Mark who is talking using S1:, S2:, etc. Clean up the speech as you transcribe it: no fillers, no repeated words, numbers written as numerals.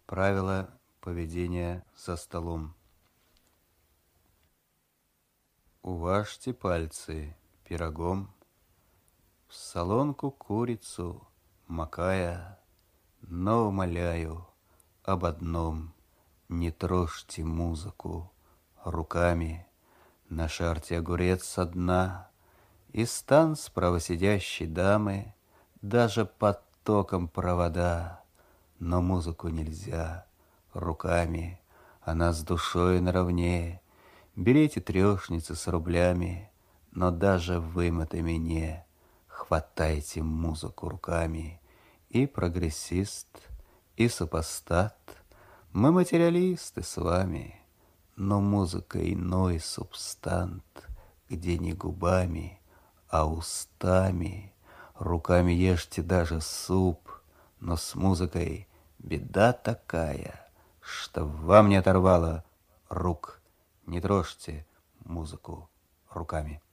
S1: Правила поведения за столом. Уважьте пальцы пирогом, в солонку курицу макая, но умоляю об одном: не трожьте музыку руками. Нашарьте огурец со дна, и стан справа сидящей дамы даже под током провода. Но музыку нельзя руками, она с душой наравне. Берите трешницы с рублями, но даже вымытыми не хватайте музыку руками. И прогрессист, и супостат, мы материалисты с вами, но музыка иной субстант, где не губами, а устами. Руками ешьте даже суп, но с музыкой беда такая, что вам не оторвало рук. Не трожьте музыку руками.